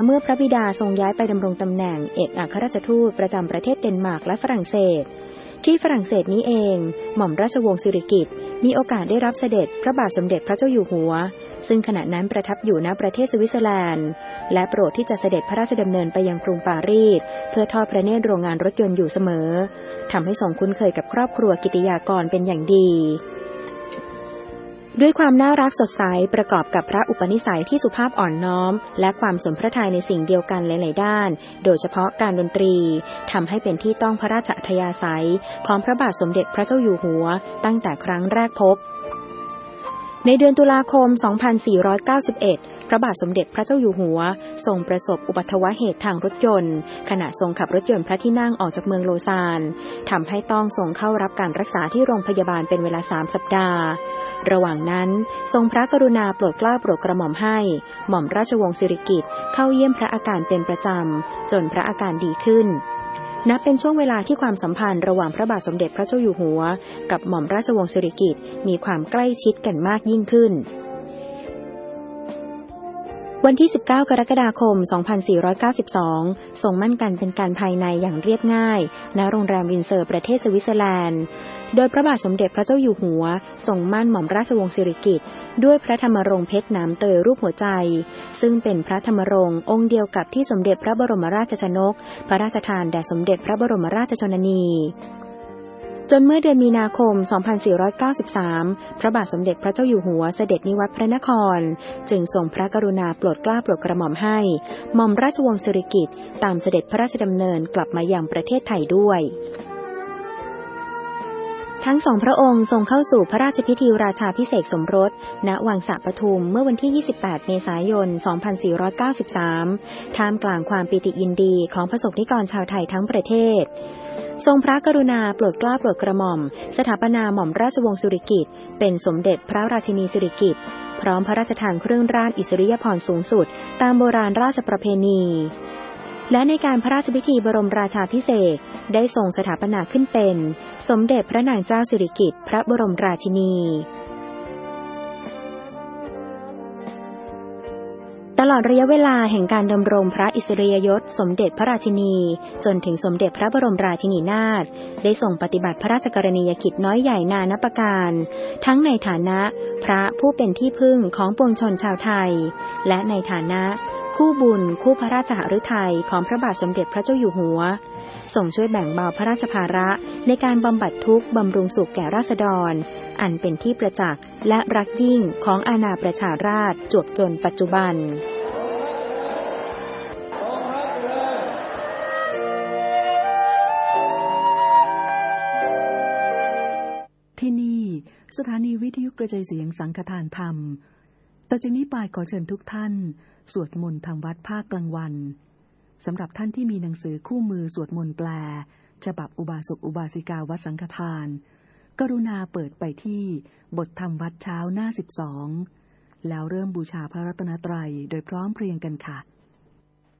เมื่อพระบิดาทรงย้ายไปดำรงตำแหน่งเอกอัครราชทูตประจำประเทศเดนมาร์กและฝรั่งเศสที่ฝรั่งเศสนี้เองหม่อมราชวงศ์สิริกิติ์มีโอกาสได้รับเสด็จพระบาทสมเด็จพระเจ้าอยู่หัวซึ่งขณะนั้นประทับอยู่ณประเทศสวิตเซอร์แลนด์และโปรดที่จะเสด็จพระราชดำเนินไปยังกรุงปารีสเพื่อทอดพระเนตรโรงงานรถยนต์อยู่เสมอทำให้ทรงคุ้นเคยกับครอบครัวกิติยากรเป็นอย่างดีด้วยความน่ารักสดใสประกอบกับพระอุปนิสัยที่สุภาพอ่อนน้อมและความสนพระทัยในสิ่งเดียวกันหลายๆด้านโดยเฉพาะการดนตรีทำให้เป็นที่ต้องพระราชอัธยาศัยของพระบาทสมเด็จพระเจ้าอยู่หัวตั้งแต่ครั้งแรกพบในเดือนตุลาคม 2491 พระบาทสมเด็จพระเจ้าอยู่หัวทรงประสบอุบัติเหตุทางรถยนต์ขณะทรงขับรถยนต์พระที่นั่งออกจากเมืองโลซานทำให้ต้องทรงเข้ารับการรักษาที่โรงพยาบาลเป็นเวลา3 สัปดาห์ระหว่างนั้นทรงพระกรุณาโปรดเกล้าโปรดกระหม่อมให้หม่อมราชวงศ์สิริกิติ์เข้าเยี่ยมพระอาการเป็นประจำจนพระอาการดีขึ้นนับเป็นช่วงเวลาที่ความสัมพันธ์ระหว่างพระบาทสมเด็จพระเจ้าอยู่หัวกับหม่อมราชวงศ์สิริกิติ์มีความใกล้ชิดกันมากยิ่งขึ้นวันที่ 19 กรกฎาคม 2492 ทรงมั่นกันเป็นการภายในอย่างเรียบง่ายณโรงแรมวินเซอร์ประเทศสวิตเซอร์แลนด์โดยพระบาทสมเด็จพระเจ้าอยู่หัวทรงมั่นหม่อมราชวงศ์สิริกิติ์ด้วยพระธรรมรงค์เพชรหนามเตยรูปหัวใจซึ่งเป็นพระธรรมรงค์องค์เดียวกับที่สมเด็จพระบรมราชชนกพระราชทานแด่สมเด็จพระบรมราชชนนีจนเมื่อเดือนมีนาคม 2493 พระบาทสมเด็จพระเจ้าอยู่หัวเสด็จนิวัตรพระนครจึงทรงพระกรุณาโปรดเกล้าโปรดกระหม่อมให้หม่อมราชวงศ์สิริกิติ์ตามเสด็จพระราชดำเนินกลับมายังประเทศไทยด้วยทั้งสองพระองค์ทรงเข้าสู่พระราชพิธีราชาภิเษกสมรสณวังสะปทุมเมื่อวันที่ 28 เมษายน 2493 ท่ามกลางความปิติยินดีของประสบนิกรชาวไทยทั้งประเทศทรงพระกรุณาโปรดเกล้าโปรดกระหม่อมสถาปนาหม่อมราชวงศ์สิริกิติ์เป็นสมเด็จพระราชินีสิริกิติ์พร้อมพระราชทานเครื่องราชอิสริยาภรณ์สูงสุดตามโบราณราชประเพณีและในการพระราชพิธีบรมราชาภิเษกได้ทรงสถาปนาขึ้นเป็นสมเด็จพระนางเจ้าสิริกิติ์พระบรมราชินีตลอดระยะเวลาแห่งการดำรงพระอิสริยยศสมเด็จพระราชินีจนถึงสมเด็จพระบรมราชินีนาถได้ทรงปฏิบัติพระราชกรณียกิจน้อยใหญ่นานับประการทั้งในฐานะพระผู้เป็นที่พึ่งของปวงชนชาวไทยและในฐานะคู่บุญคู่พระราชหฤทัยของพระบาทสมเด็จพระเจ้าอยู่หัวทรงช่วยแบ่งเบาพระราชภาระในการบำบัดทุกข์บำรุงสุขแก่ราษฎรอันเป็นที่ประจักษ์และรักยิ่งของอาณาประชาราษฎร์จวบจนปัจจุบันที่นี่สถานีวิทยุกระจายเสียงสังฆทานธรรมต่อจากนี้ไปขอเชิญทุกท่านสวดมนต์ทำวัดภาคกลางวันสำหรับท่านที่มีหนังสือคู่มือสวดมนต์แปลฉบับอุบาสกอุบาสิกาวัดสังฆทานกรุณาเปิดไปที่บทธรรมวัดเช้าหน้า 12แล้วเริ่มบูชาพระรัตนตรัยโดยพร้อมเพรียงกันค่ะ